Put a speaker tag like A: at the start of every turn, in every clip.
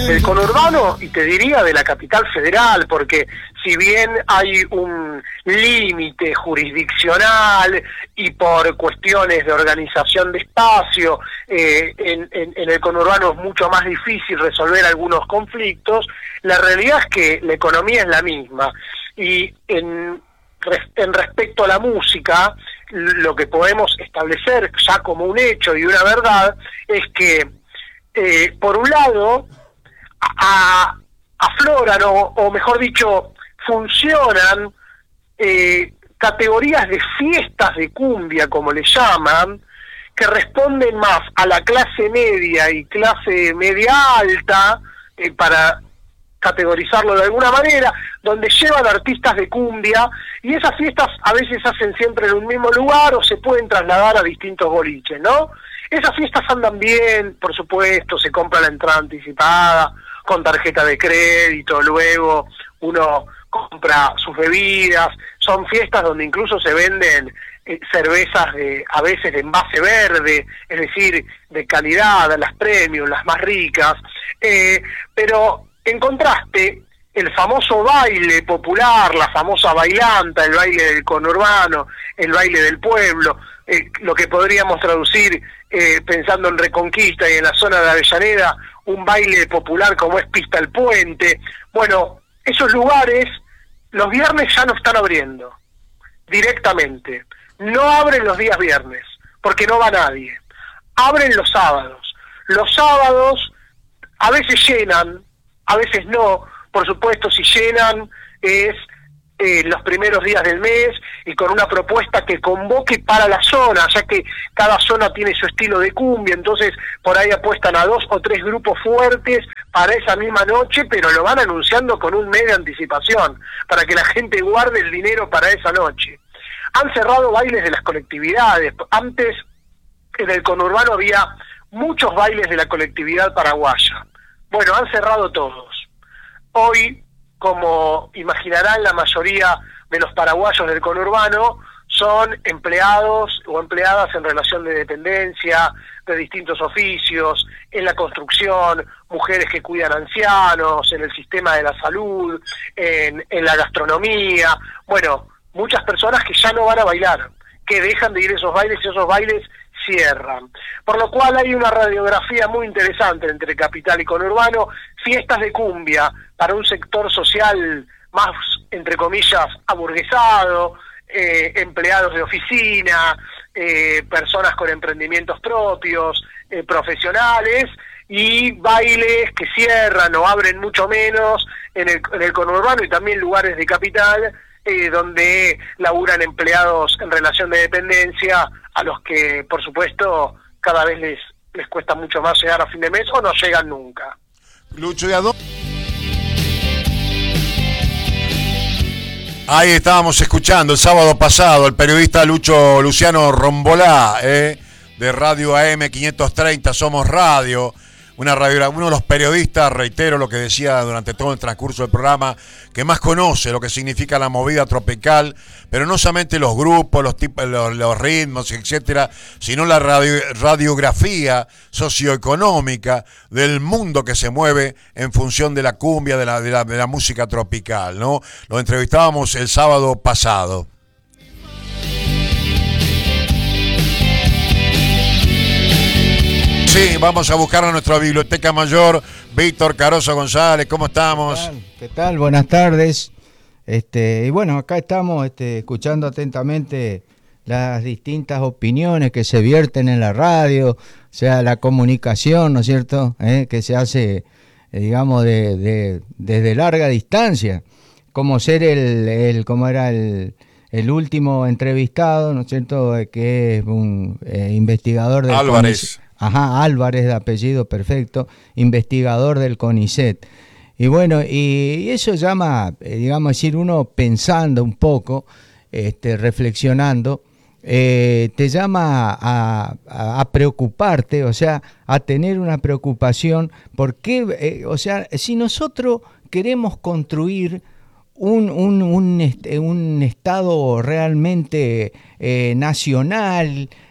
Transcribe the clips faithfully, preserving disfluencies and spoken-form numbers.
A: del conurbano y te diría de la capital federal, porque si bien hay un límite jurisdiccional y por cuestiones de organización de espacio, eh, en, en, en el conurbano es mucho más difícil resolver algunos conflictos, la realidad es que la economía es la misma. Y en, en respecto a la música, lo que podemos establecer ya como un hecho y una verdad es que, eh, por un lado, a, afloran, o, o mejor dicho, funcionan eh, categorías de fiestas de cumbia, como le llaman, que responden más a la clase media y clase media alta, eh, para categorizarlo de alguna manera, donde llevan artistas de cumbia, y esas fiestas a veces se hacen siempre en un mismo lugar o se pueden trasladar a distintos boliches, ¿no? Esas fiestas andan bien, por supuesto, se compra la entrada anticipada, con tarjeta de crédito, luego uno compra sus bebidas, son fiestas donde incluso se venden eh, cervezas de, a veces de envase verde, es decir, de calidad, las premium, las más ricas, eh, pero en contraste, el famoso baile popular, la famosa bailanta, el baile del conurbano, el baile del pueblo, eh, lo que podríamos traducir eh, pensando en Reconquista y en la zona de Avellaneda, un baile popular como es Pista el Puente. Bueno, esos lugares los viernes ya no están abriendo directamente. No abren los días viernes, porque no va nadie. Abren los sábados. Los sábados a veces llenan, a veces no, por supuesto, si llenan es eh, los primeros días del mes y con una propuesta que convoque para la zona, ya que cada zona tiene su estilo de cumbia, entonces por ahí apuestan a dos o tres grupos fuertes para esa misma noche, pero lo van anunciando con un mes de anticipación, para que la gente guarde el dinero para esa noche. Han cerrado bailes de las colectividades. Antes en el conurbano había muchos bailes de la colectividad paraguaya. Bueno, han cerrado todos. Hoy, como imaginarán, la mayoría de los paraguayos del conurbano son empleados o empleadas en relación de dependencia, de distintos oficios, en la construcción, mujeres que cuidan ancianos, en el sistema de la salud, en, en la gastronomía. Bueno, muchas personas que ya no van a bailar, que dejan de ir a esos bailes y esos bailes cierran. Por lo cual hay una radiografía muy interesante entre capital y conurbano, fiestas de cumbia para un sector social más, entre comillas, aburguesado, eh, empleados de oficina, eh, personas con emprendimientos propios, eh, profesionales, y bailes que cierran o abren mucho menos en el, en el conurbano y también lugares de capital, eh, donde laburan empleados en relación de dependencia, a los que, por supuesto, cada vez les, les cuesta mucho más llegar a fin de mes o no llegan nunca.
B: Lucho, ¿y a dónde? Ahí estábamos escuchando el sábado pasado el periodista Lucho Luciano Rombolá, eh, de Radio A M quinientos treinta, Somos Radio. Una radio, uno de los periodistas, reitero lo que decía durante todo el transcurso del programa, que más conoce lo que significa la movida tropical, pero no solamente los grupos, los tipos, los, los ritmos, etcétera, sino la radio, radiografía socioeconómica del mundo que se mueve en función de la cumbia, de la, de la, de la música tropical, ¿no? Lo entrevistábamos el sábado pasado. Sí, vamos a buscar a nuestra biblioteca mayor, Víctor Caroso González. ¿Cómo estamos?
C: ¿Qué tal? ¿Qué tal? Buenas tardes. Este, y bueno, acá estamos este, escuchando atentamente las distintas opiniones que se vierten en la radio, o sea, la comunicación, ¿no es cierto?, ¿Eh? que se hace, eh, digamos, de, de, desde larga distancia, como ser el, el como era el, el último entrevistado, ¿no es cierto?, que es un eh, investigador del
B: Álvarez.
C: CONICET. Ajá, Álvarez de apellido, perfecto, investigador del CONICET. Y bueno, y, y eso llama, eh, digamos, decir, uno pensando un poco, este, reflexionando, eh, te llama a, a, a preocuparte, o sea, a tener una preocupación, porque, eh, o sea, si nosotros queremos construir un, un, un, un Estado realmente eh, nacional,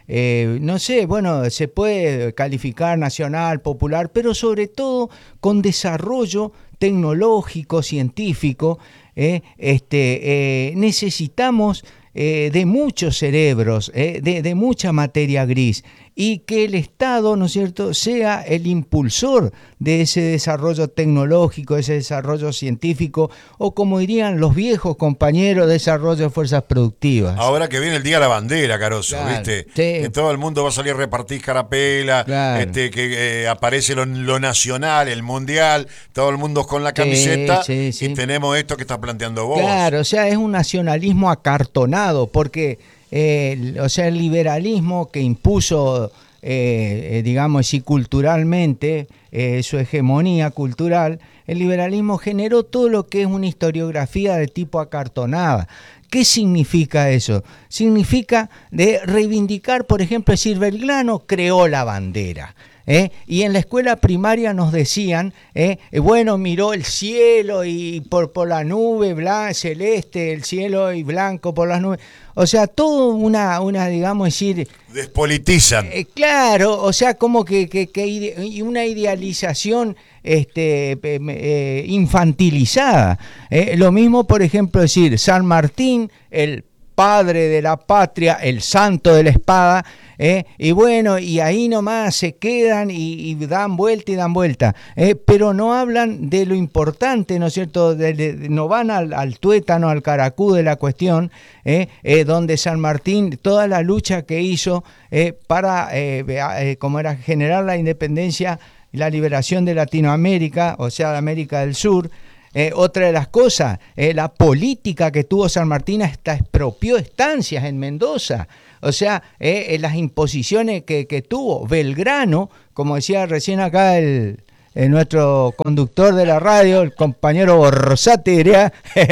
C: eh, no sé, bueno, se puede calificar nacional, popular, pero sobre todo con desarrollo tecnológico, científico. eh, este, eh, necesitamos eh, de muchos cerebros, eh, de, de mucha materia gris, y que el Estado, ¿no es cierto?, sea el impulsor de ese desarrollo tecnológico, ese desarrollo científico, o como dirían los viejos compañeros, desarrollo de fuerzas productivas.
B: Ahora que viene el Día de la Bandera, Caroso,
C: Claro,
B: ¿viste?
C: sí.
B: Que todo el mundo va a salir a repartir carapela,
C: Claro.
B: este, que eh, aparece lo, lo nacional, el mundial, todo el mundo con la camiseta,
C: Sí, sí, sí.
B: y tenemos esto que estás planteando vos.
C: Claro, o sea, es un nacionalismo acartonado, porque, eh, o sea, el liberalismo que impuso, eh, eh, digamos, y culturalmente, eh, su hegemonía cultural, el liberalismo generó todo lo que es una historiografía de tipo acartonada. ¿Qué significa eso? Significa de reivindicar, por ejemplo, decir, Belgrano creó la bandera. ¿Eh? Y en la escuela primaria nos decían, eh, bueno, miró el cielo y por, por la nube blanca, celeste, el cielo y blanco por las nubes. O sea, todo una, una digamos, decir...
B: Despolitizan.
C: Eh, claro, o sea, como que, que, que ide- una idealización este, eh, eh, infantilizada. Eh, lo mismo, por ejemplo, decir, San Martín, el padre de la patria, el santo de la espada, ¿eh? Y bueno, y ahí nomás se quedan y, y dan vuelta y dan vuelta, ¿eh? Pero no hablan de lo importante, ¿no es cierto? De, de, no van al, al tuétano, al caracú de la cuestión, ¿eh? Eh, donde San Martín, toda la lucha que hizo eh, para, eh, eh, como era, generar la independencia y la liberación de Latinoamérica, o sea, de América del Sur. Eh, otra de las cosas, eh, la política que tuvo San Martín hasta expropió estancias en Mendoza. O sea, eh, eh, las imposiciones que, que tuvo Belgrano, como decía recién acá el, el nuestro conductor de la radio, el compañero Borrosati, diría,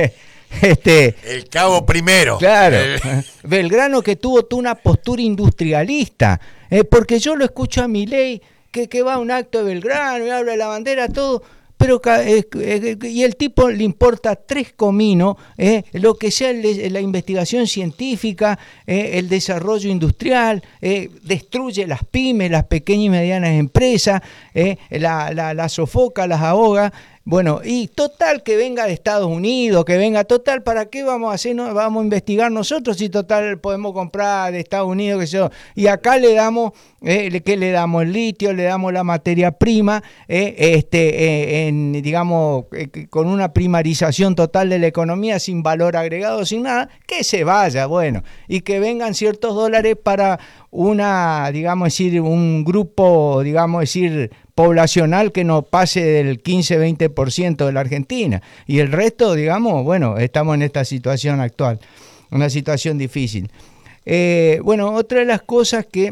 C: este,
B: el cabo primero.
C: Claro,
B: El...
C: Belgrano que tuvo toda una postura industrialista, eh, porque yo lo escucho a Milei, que, que va a un acto de Belgrano y habla de la bandera, todo... Pero eh, eh, y el tipo le importa tres cominos eh, lo que sea el, la investigación científica, eh, el desarrollo industrial, eh, destruye las pymes, las pequeñas y medianas empresas, eh, la, la, la sofoca, las ahoga. Bueno, y total que venga de Estados Unidos, que venga total, ¿para qué vamos a hacer? No, vamos a investigar nosotros si total podemos comprar de Estados Unidos, qué sé yo. Y acá le damos, eh, ¿qué le damos? El litio, le damos la materia prima, eh, este, eh, en, digamos, eh, con una primarización total de la economía, sin valor agregado, sin nada, que se vaya, bueno, y que vengan ciertos dólares para una, digamos decir, un grupo, digamos decir, poblacional que no pase del quince a veinte por ciento de la Argentina. Y el resto, digamos, bueno, estamos en esta situación actual, una situación difícil. Eh, bueno, otra de las cosas que,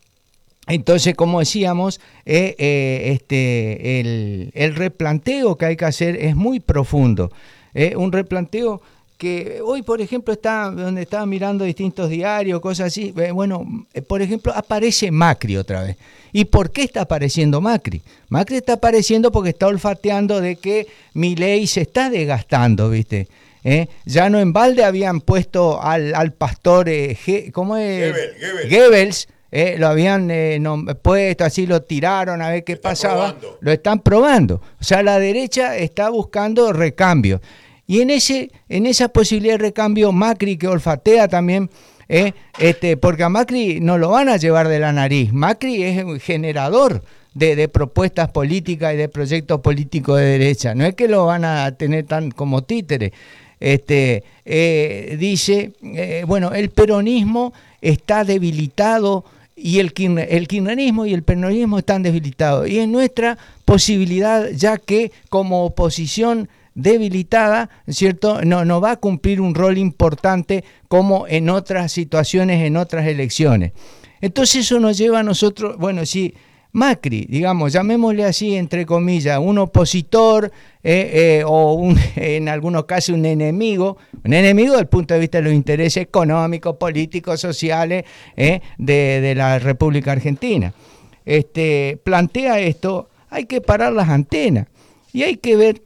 C: entonces, como decíamos, eh, eh, este, el, el replanteo que hay que hacer es muy profundo. Eh, un replanteo que hoy, por ejemplo, está donde estaba mirando distintos diarios, cosas así, eh, bueno, eh, por ejemplo, aparece Macri otra vez. ¿Y por qué está apareciendo Macri? Macri está apareciendo porque está olfateando de que Milei se está desgastando, ¿viste? ¿Eh? Ya no en balde habían puesto al, al pastor, eh, Ge, ¿cómo es?
B: Goebbels, Goebbels.
C: Goebbels eh, lo habían eh, no, puesto, así lo tiraron a ver qué pasaba.
B: Probando.
C: Lo están probando. O sea, la derecha está buscando recambio. Y en ese en esa posibilidad de recambio, Macri, que olfatea también, eh, este, porque a Macri no lo van a llevar de la nariz. Macri es un generador de, de propuestas políticas y de proyectos políticos de derecha. No es que lo van a tener tan como títere. Este, eh, dice, eh, bueno, el peronismo está debilitado y el, el kirchnerismo y el peronismo están debilitados. Y es nuestra posibilidad, ya que como oposición debilitada, ¿cierto? No, no va a cumplir un rol importante como en otras situaciones, en otras elecciones. Entonces eso nos lleva a nosotros, bueno, si Macri, digamos, llamémosle así, entre comillas, un opositor eh, eh, o un, en algunos casos un enemigo, un enemigo desde el punto de vista de los intereses económicos, políticos, sociales eh, de, de la República Argentina. Este, plantea esto, hay que parar las antenas y hay que ver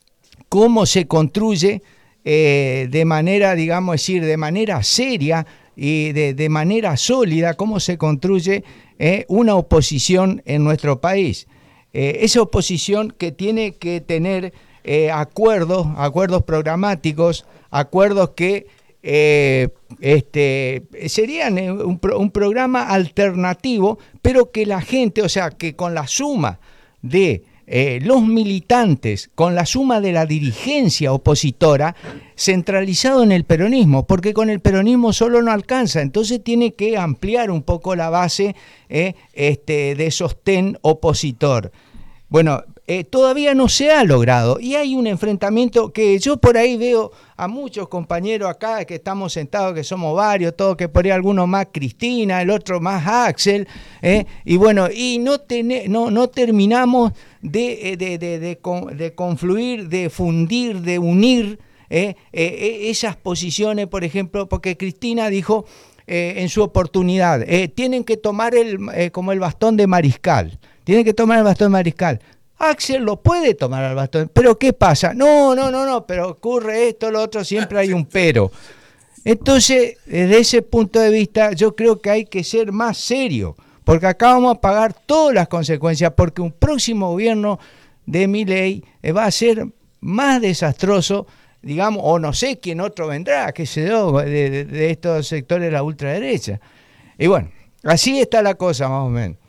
C: cómo se construye eh, de manera, digamos decir, de manera seria y de, de manera sólida cómo se construye eh, una oposición en nuestro país. Eh, esa oposición que tiene que tener eh, acuerdos, acuerdos programáticos, acuerdos que eh, este, serían un, un programa alternativo, pero que la gente, o sea, que con la suma de eh, los militantes, con la suma de la dirigencia opositora, centralizado en el peronismo, porque con el peronismo solo no alcanza, entonces tiene que ampliar un poco la base eh, este, de sostén opositor. Bueno, eh, todavía no se ha logrado y hay un enfrentamiento que yo por ahí veo a muchos compañeros acá que estamos sentados, que somos varios, todos, que por ahí alguno más Cristina, el otro más Axel, eh, y bueno, y no, ten, no, no terminamos de, de, de, de, de confluir, de fundir, de unir eh, eh, esas posiciones, por ejemplo, porque Cristina dijo eh, en su oportunidad, eh, tienen que tomar el, eh, como el bastón de mariscal. Tiene que tomar el bastón mariscal. Axel lo puede tomar al bastón, pero ¿qué pasa? No, no, no, no, pero ocurre esto, lo otro, siempre hay un pero. Entonces, desde ese punto de vista, yo creo que hay que ser más serio, porque acá vamos a pagar todas las consecuencias, porque un próximo gobierno de Milei va a ser más desastroso, digamos, o no sé quién otro vendrá, qué sé yo, de, de, de estos sectores de la ultraderecha. Y bueno, así está la cosa más o menos.